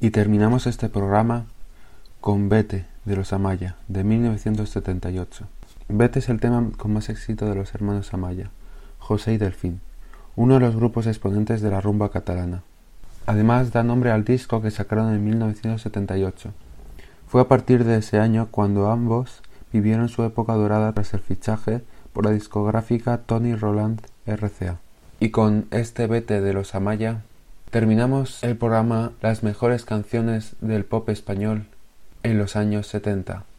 Y terminamos este programa con Vete, de los Amaya, de 1978. Vete es el tema con más éxito de los hermanos Amaya, José y Delfín, uno de los grupos exponentes de la rumba catalana. Además da nombre al disco que sacaron en 1978. Fue a partir de ese año cuando ambos vivieron su época dorada tras el fichaje por la discográfica Tony Roland RCA. Y con este Vete de los Amaya terminamos el programa Las mejores canciones del pop español en los años 70.